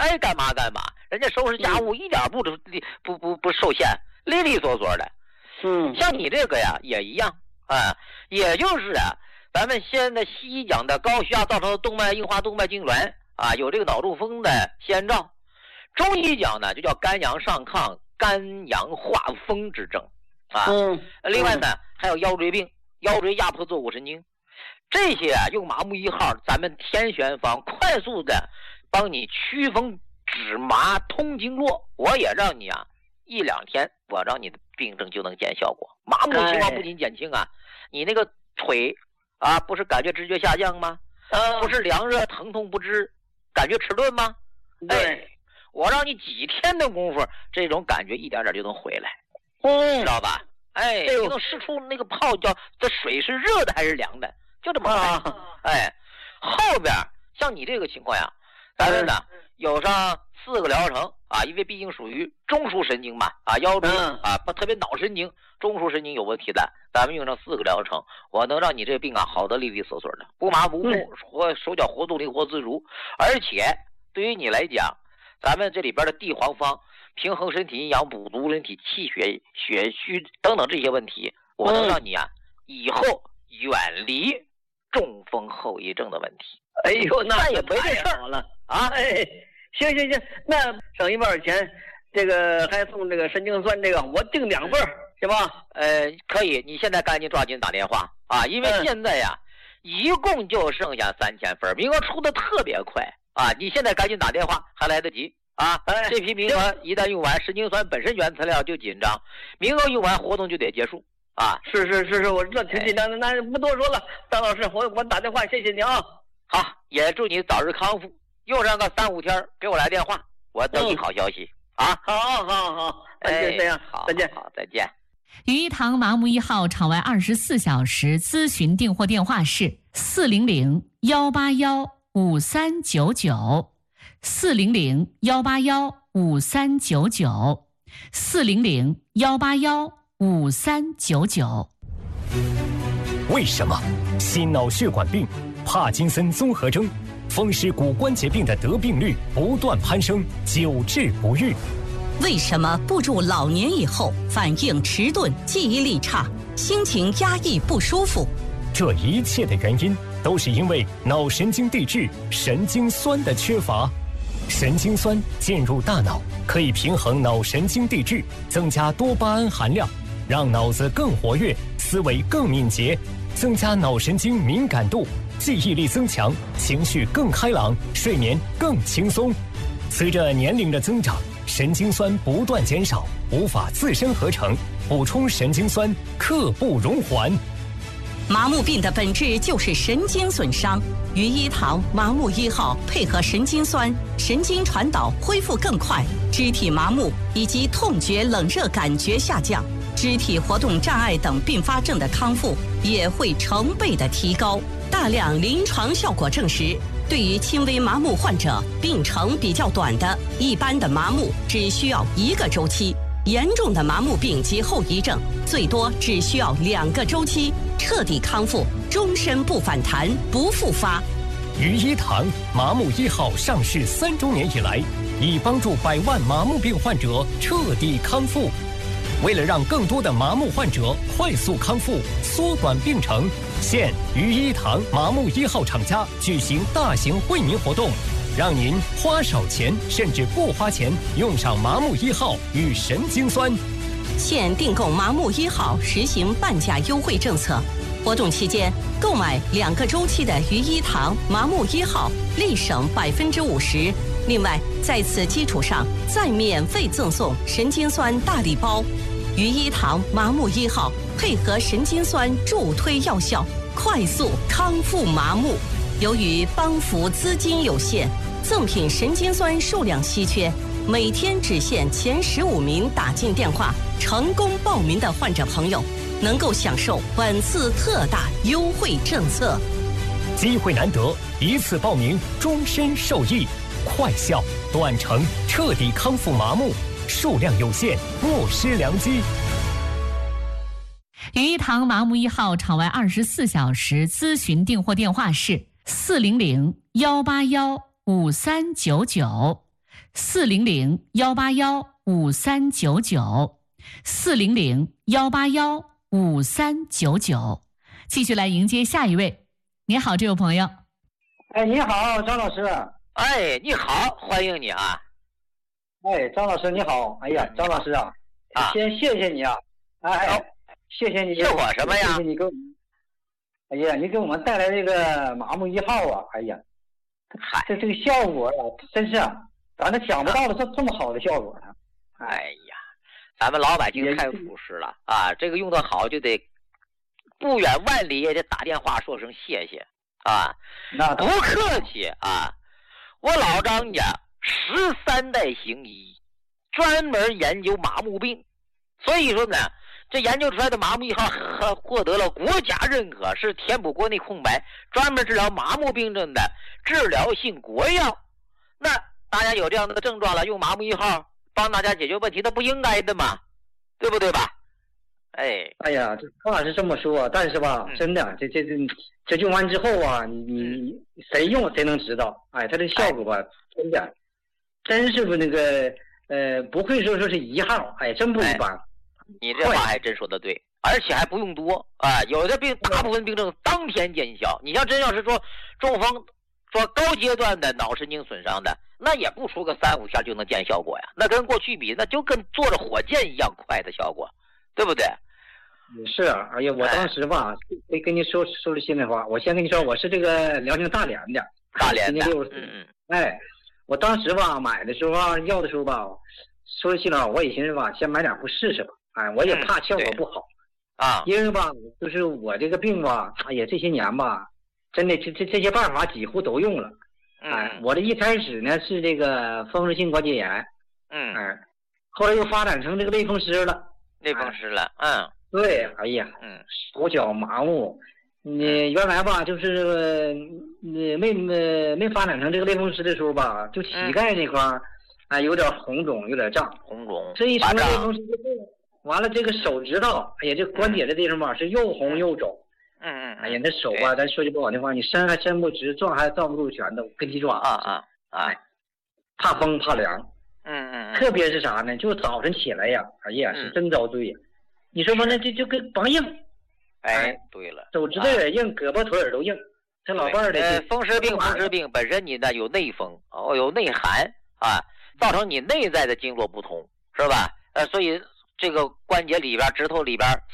该干嘛干嘛，人家收拾家务一点不受限，利利索索的。像你这个呀也一样啊，也就是啊，咱们现在西医讲的高血压造成的动脉硬化、动脉痉挛啊，有这个脑中风的先兆。中医讲呢，就叫肝阳上亢、肝阳化风之症啊。另外呢，还有腰椎病，腰椎压迫坐骨神经，这些啊，用麻木1号，咱们天选方快速的帮你祛风止麻、通经络。我也让你啊，1、2天，我让你的病症就能见效果。麻木情况不仅减轻啊，你那个腿啊，不是感觉知觉下降吗？不是凉热疼痛不知，感觉迟钝吗？ 对。 我让你几天的功夫，这种感觉一点点就能回来，知道吧？你能试出那个泡脚这水是热的还是凉的，就这么快。后边像你这个情况呀，咱们呢有上4个疗程啊，因为毕竟属于中枢神经嘛，啊，腰椎啊，特别脑神经、中枢神经有问题的，咱们用上4个疗程，我能让你这个病啊好得利利索索的，不麻不木，手脚活动灵活自如，而且对于你来讲。咱们这里边的地黄方平衡身体阴阳，补足人体气血、血虚等等这些问题，我能让你啊以后远离中风后遗症的问题。 哎呦，那也没这事儿了啊！行，那省1半钱，这个还送这个神经酸，这个我订2份行吧？ 可以，你现在赶紧抓紧打电话啊，因为现在呀，一共就剩下3000份，名额出的特别快。啊，你现在赶紧打电话，还来得及啊！这批名额一旦用完，神经酸本身原材料就紧张，名额用完活动就得结束啊！ 是，我知道挺紧张的，那不多说了，张老师，我打电话，谢谢你啊！ 好，也祝你早日康复，用上个3、5天给我来电话，我等你好消息啊！ 好，就这样，再见， 好，再见。 于一堂麻木1号场外24小时咨询订货电话是400-181-5399，400-181-5399。 为什么心脑血管病、帕金森综合征、风湿骨关节病的得病率不断攀升，久治不愈？ 为什么步入老年以后反应迟钝、记忆力差、心情压抑不舒服？ 这一切的原因都是因为脑神经递质神经酸的缺乏。神经酸进入大脑，可以平衡脑神经递质，增加多巴胺含量，让脑子更活跃，思维更敏捷，增加脑神经敏感度，记忆力增强，情绪更开朗，睡眠更轻松。随着年龄的增长，神经酸不断减少，无法自身合成，补充神经酸刻不容缓。 麻木病的本质就是神经损伤，于一堂麻木1号配合神经酸，神经传导恢复更快，肢体麻木以及痛觉、冷热感觉下降，肢体活动障碍等并发症的康复也会成倍的提高。大量临床效果证实，对于轻微麻木患者，病程比较短的一般的麻木只需要1个周期，严重的麻木病及后遗症最多只需要2个周期，彻底康复，终身不反弹不复发。 于一堂麻木1号上市3周年以来，已帮助100万麻木病患者彻底康复。为了让更多的麻木患者快速康复，缩短病程，现于一堂麻木1号厂家举行大型惠民活动，让您花少钱甚至不花钱用上麻木1号与神经酸。 现订购麻木1号实行半价优惠政策，活动期间购买2个周期的于一堂麻木1号立省50%。另外，在此基础上再免费赠送神经酸大礼包。于一堂麻木1号配合神经酸助推药效，快速康复麻木。由于帮扶资金有限，赠品神经酸数量稀缺，每天只限前15名打进电话成功报名的患者朋友，能够享受本次特大优惠政策。 机会难得，一次报名终身受益，快效短程彻底康复麻木，数量有限，莫失良机。 于一堂麻木1号场外24小时咨询订货电话是400-181-5399 400-181-5399，400-181-5399。继续来迎接下一位。你好，这位朋友。 哎，你好，张老师。 哎，你好，欢迎你啊。 哎，张老师你好。哎呀，张老师啊，先谢谢你啊。哎，谢谢你。 谢我什么呀？ 谢谢你给我们。哎呀，你给我们带来这个麻木1号啊！哎呀，这个效果啊，真是啊，咱都想不到的这么好的效果呢。 哎呀，咱们老百姓太朴实了啊！这个用得好就得不远万里也得打电话说声谢谢啊！那不客气啊！我老张家13代行医，专门研究麻木病，所以说呢，这研究出来的麻木1号还获得了国家认可，是填补国内空白，专门治疗麻木病症的治疗性国药。那大家有这样的症状了，用麻木1号帮大家解决问题，那不应该的吗？对不对吧？ 哎呀，这话是这么说，但是吧，真的，这用完之后啊，你谁用谁能知道。哎，它这效果吧，真是不那个不会说是1号，哎，真不一般。 你这话还真说得对，而且还不用多啊！有的病，大部分病症当天见效。你像真要是说中风，说高阶段的脑神经损伤的，那也不出个3-5下就能见效果呀。那跟过去比，那就跟坐着火箭一样快的效果，对不对？ 是啊，哎呀，我当时吧，得跟你说句心里话，我先跟你说，我是这个辽宁大连的， 大连的， 哎，我当时吧买的时候啊，要的时候吧，说句心里话，我也寻思吧，先买2副试试吧。哎，我也怕效果不好啊， 因为吧，就是我这个病吧，哎呀，这些年吧，真的这些办法几乎都用了。哎，我这一开始呢是这个风湿性关节炎，哎，后来又发展成这个类风湿了，对，哎呀，手脚麻木。你原来吧，就是没发展成这个类风湿的时候吧，就膝盖这块哎有点红肿，有点胀。这一成了类风湿之后，完了这个手指头，哎呀，这关节这地方吧是又红又肿。哎呀，那手吧，咱说句不好听话，你伸还伸不直，撞还撞不住拳头，跟鸡爪。哎，怕风怕凉。特别是啥呢？就早晨起来呀，哎呀，是真遭罪呀。你说吧，那就跟梆硬。 哎，对了， 手指头也硬，胳膊腿儿都硬。这老伴儿的风湿病本身你呢有内风有内寒啊，造成你内在的经络不通，是吧？所以这个关节里边、指头里边